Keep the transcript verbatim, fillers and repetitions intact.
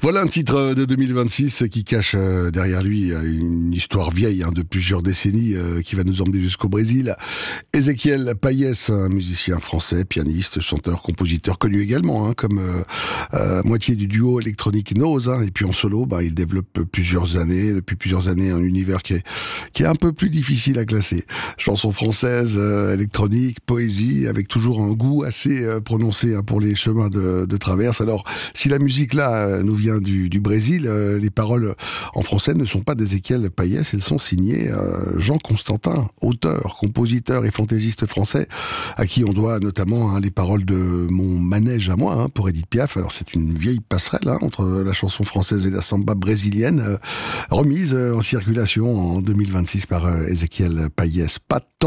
Voilà un titre de deux mille vingt-six qui cache derrière lui une histoire vieille hein, de plusieurs décennies euh, qui va nous emmener jusqu'au Brésil. Ezequiel Payès, un musicien français, pianiste, chanteur, compositeur, connu également hein, comme euh, euh, moitié du duo électronique Nose. Hein, et puis en solo, bah, il développe plusieurs années, depuis plusieurs années, un univers qui est, qui est un peu plus difficile à classer. Chansons françaises, euh, électronique, poésie, avec toujours un goût assez euh, prononcé hein, pour les chemins de, de traverse. Alors, si la musique là euh, nous vient du, du Brésil, euh, les paroles en français ne sont pas d'Ezequiel Payès, elles sont signées euh, Jean Constantin, auteur, compositeur et fantaisiste français, à qui on doit notamment hein, les paroles de Mon manège à moi, hein, pour Édith Piaf. Alors c'est une vieille passerelle hein, entre la chanson française et la samba brésilienne, euh, remise euh, en circulation en deux mille vingt-six par euh, Ezequiel Payès. Pas tant